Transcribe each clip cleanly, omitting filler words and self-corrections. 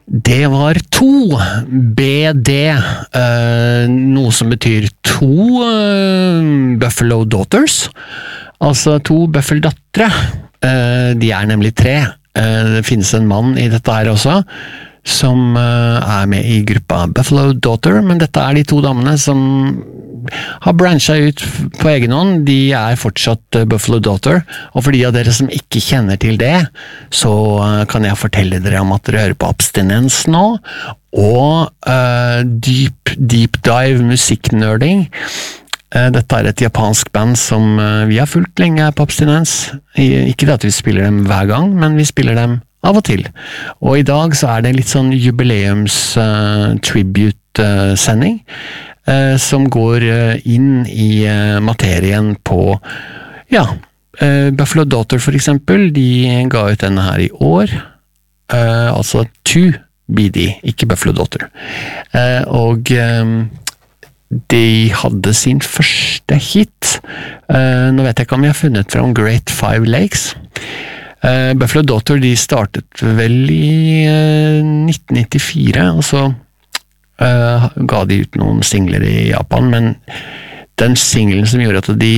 Det var to BD, noe som betyr to Buffalo Daughters, altså to Buffalo-dattere. De nemlig tre. Det finnes en mann i dette her også, som med i gruppa Buffalo Daughter, men dette de to damene som har branchet ut på egen hånd. De fortsatt Buffalo Daughter, og for de av dere som ikke kjenner til det, så kan jeg fortelle dere om at dere hører på Abstinens nå, og deep dive musikknerding. Dette et japansk band som vi har fulgt lenge på Abstinens. Ikke det at vi spiller dem hver gang, men vi spiller dem av og til. Og i dag så det litt sånn jubileums tribute-sending, som går inn i materien på, Buffalo Daughter for eksempel, de ga ut denne her i år, altså 2BD, ikke Buffalo Daughter. Og de hadde sin første hit. Nå vet jeg ikke om jeg har funnet fram Great Five Lakes. Buffalo Daughter, de startet vel i 1994, og så ga de ut noen singler i Japan, men den singlen som gjorde at de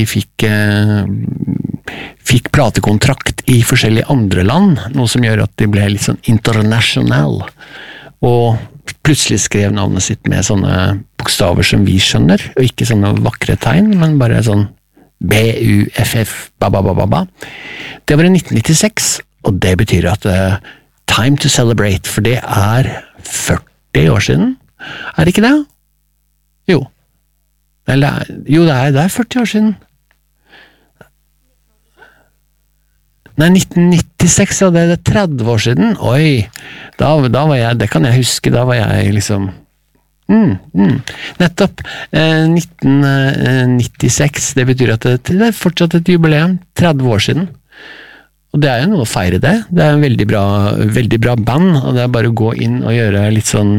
fikk platekontrakt i forskjellige andre land, noe som gjør at de ble litt sånn international, og plutselig skrev navnet sitt med sånne bokstaver som vi skjønner, og ikke sånne vakre tegn, men bare sånn B-U-F-F, ba-ba-ba-ba-ba. Det var i 1996, og det betyr at time to celebrate, for det 40 år siden. Det ikke det? Jo. Eller, jo, det 40 år siden. Nei, 1996, ja, det 30 år siden. Oi, da var jeg, det kan jeg huske, da var jeg liksom nettopp 1996, det betyr at det fortsatt et jubileum 30 år siden, og det jo noe å feire det. Det en veldig bra band, og det bare å gå inn og gjøre litt sånn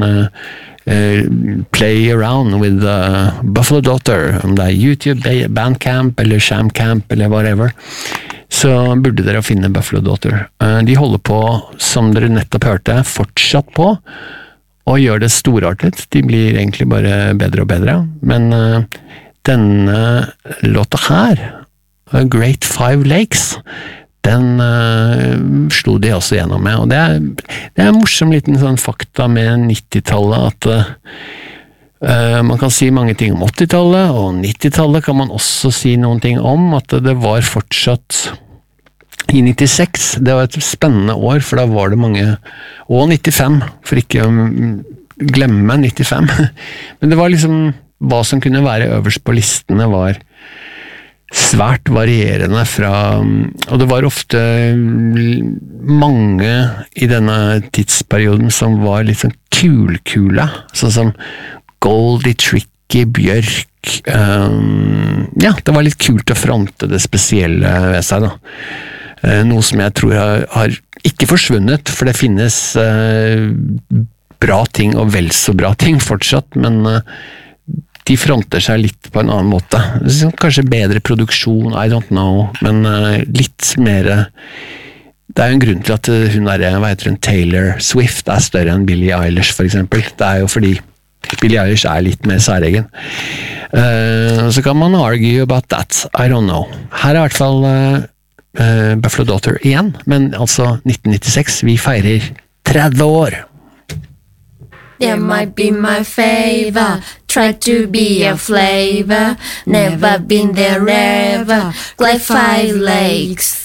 play around with Buffalo Daughter, om det YouTube, Bandcamp eller Shamcamp eller whatever, så burde dere finne Buffalo Daughter. De holder på, som dere nettopp hørte, fortsatt på og gjør det storartet. De blir egentlig bare bedre og bedre, men denne låta her, Great Five Lakes, den slo de også gjennom med, og det en morsom liten sånn fakta med 90-tallet, at man kan si mange ting om 80-tallet, og 90-tallet kan man også si noen ting om, at det var fortsatt i 96, det var et spennende år, for da var det mange, og 95, for ikke å glemme 95, men det var liksom, hva som kunne være øverst på listene var svært varierende fra, og det var ofte mange i denne tidsperioden som var litt sånn kule, sånn som Goldie, Tricky, Bjørk, det var litt kult å fronte det spesielle ved seg da. Noe som jeg tror har ikke forsvunnet, for det finnes bra ting og vel så bra ting fortsatt, men de fronter seg litt på en annen måte. Kanskje bedre produksjon, I don't know, men litt mer. Det jo en grunn til at hun hva heter hun, Taylor Swift større enn Billie Eilish for eksempel. Det jo fordi Billie Eilish litt mer særegen. Så kan man argue about that, I don't know. Her I hvert fall Buffalo Daughter igjen, men altså 1996, vi feirer 30 år. There might be my favor, try to be a flavor, never been there ever, like 5 lakes.